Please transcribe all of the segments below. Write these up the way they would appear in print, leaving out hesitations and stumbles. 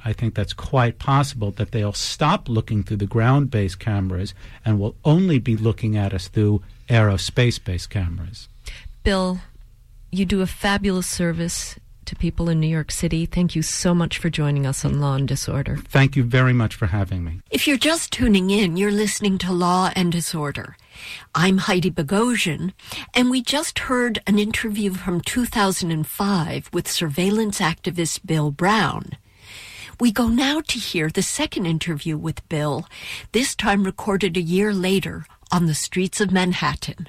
I think that's quite possible that they'll stop looking through the ground-based cameras and will only be looking at us through aerospace-based cameras. Bill, you do a fabulous service to people in New York City. Thank you so much for joining us on Law and Disorder. Thank you very much for having me. If you're just tuning in, you're listening to Law and Disorder. I'm Heidi Bogosian, and we just heard an interview from 2005 with surveillance activist Bill Brown. We go now to hear the second interview with Bill, this time recorded a year later on the streets of Manhattan.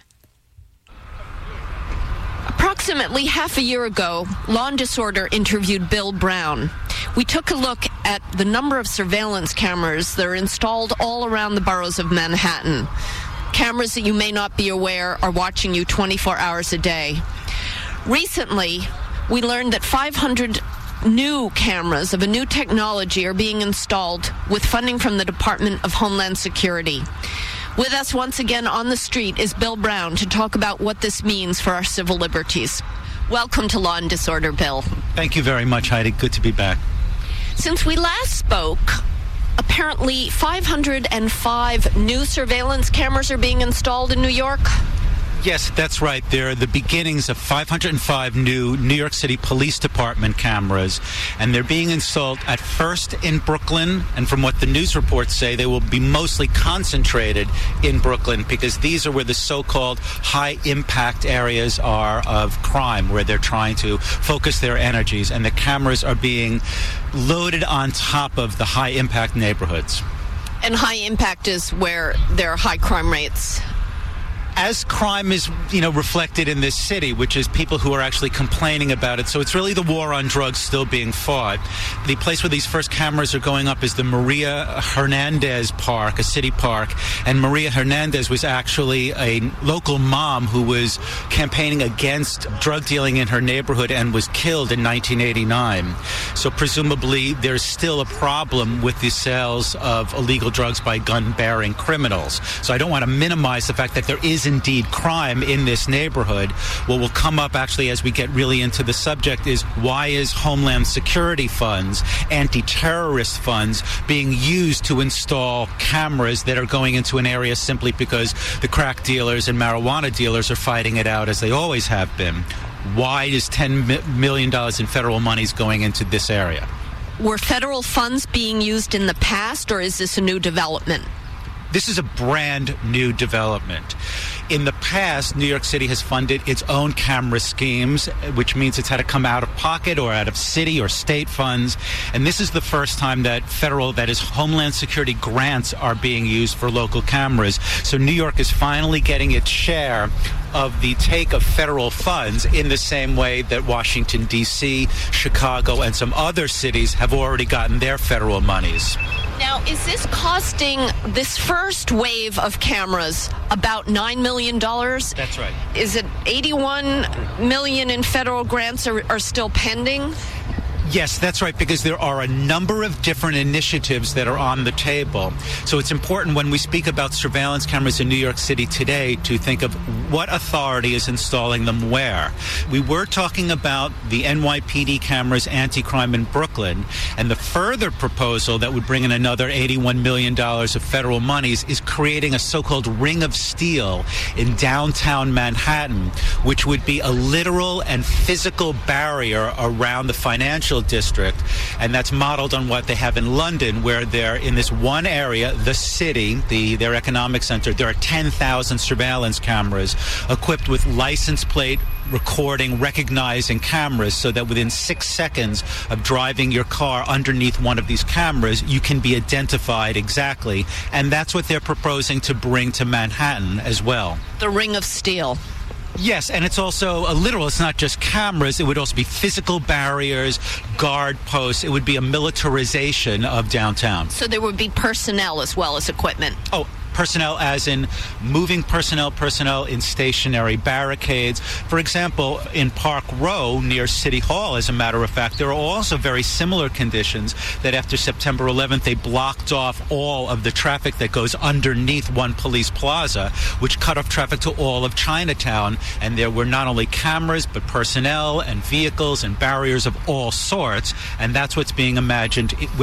Approximately half a year ago, Law and Disorder interviewed Bill Brown. We took a look at the number of surveillance cameras that are installed all around the boroughs of Manhattan. Cameras that you may not be aware are watching you 24 hours a day. Recently, we learned that 500 new cameras of a new technology are being installed with funding from the Department of Homeland Security. With us once again on the street is Bill Brown to talk about what this means for our civil liberties. Welcome to Law and Disorder, Bill. Thank you very much, Heidi. Good to be back. Since we last spoke, apparently 505 new surveillance cameras are being installed in New York. Yes, that's right. They're the beginnings of 505 new New York City Police Department cameras, and they're being installed at first in Brooklyn, and from what the news reports say, they will be mostly concentrated in Brooklyn because these are where the so-called high-impact areas are of crime, where they're trying to focus their energies, and the cameras are being loaded on top of the high-impact neighborhoods. And high impact is where there are high crime rates. As crime is, reflected in this city, which is people who are actually complaining about it. So it's really the war on drugs still being fought. The place where these first cameras are going up is the Maria Hernandez Park, a city park. And Maria Hernandez was actually a local mom who was campaigning against drug dealing in her neighborhood and was killed in 1989. So presumably there's still a problem with the sales of illegal drugs by gun-bearing criminals. So I don't want to minimize the fact that there is indeed crime in this neighborhood. What will come up actually as we get really into the subject is why is Homeland Security funds, anti-terrorist funds, being used to install cameras that are going into an area simply because the crack dealers and marijuana dealers are fighting it out as they always have been? Why is $10 million in federal monies going into this area? Were federal funds being used in the past, or is this a new development? This is a brand new development. In the past, New York City has funded its own camera schemes, which means it's had to come out of pocket or out of city or state funds. And this is the first time that federal, that is Homeland Security grants, are being used for local cameras. So New York is finally getting its share of the take of federal funds in the same way that Washington, D.C., Chicago, and some other cities have already gotten their federal monies. Now, is this costing this first wave of cameras about $9 million? That's right. Is it $81 million in federal grants are still pending? Yes, that's right, because there are a number of different initiatives that are on the table. So it's important when we speak about surveillance cameras in New York City today to think of what authority is installing them where. We were talking about the NYPD cameras anti-crime in Brooklyn, and the further proposal that would bring in another $81 million of federal monies is creating a so-called ring of steel in downtown Manhattan, which would be a literal and physical barrier around the financial district, and that's modeled on what they have in London, where they're in this one area, the city, their economic center. There are 10,000 surveillance cameras equipped with license plate recording, recognizing cameras, so that within 6 seconds of driving your car underneath one of these cameras, you can be identified exactly. And that's what they're proposing to bring to Manhattan as well. The ring of steel. Yes, and it's also a literal, it's not just cameras, it would also be physical barriers, guard posts, it would be a militarization of downtown. So there would be personnel as well as equipment? Oh, personnel as in moving personnel in stationary barricades. For example, in Park Row near City Hall, as a matter of fact, there are also very similar conditions that after September 11th, they blocked off all of the traffic that goes underneath One Police Plaza, which cut off traffic to all of Chinatown. And there were not only cameras, but personnel and vehicles and barriers of all sorts. And that's what's being imagined